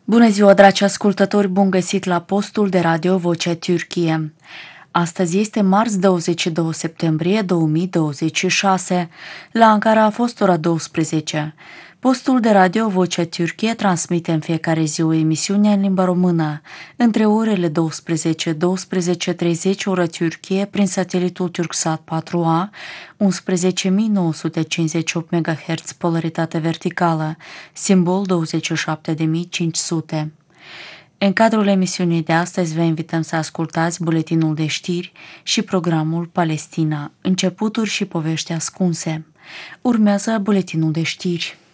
Bună ziua, dragi ascultători, bun găsit la postul de radio Vocea Türkiye. Astăzi este marți 22 septembrie 2026. La Ankara a fost ora 12. Postul de radio Vocea Türkiye transmite în fiecare zi o emisiune în limba română, între orele 12-12:30 oră Türkiye prin satelitul Turksat 4A, 11.958 MHz polaritate verticală, simbol 27.500. În cadrul emisiunii de astăzi vă invităm să ascultați buletinul de știri și programul Palestina, începuturi și povești ascunse. Urmează buletinul de știri.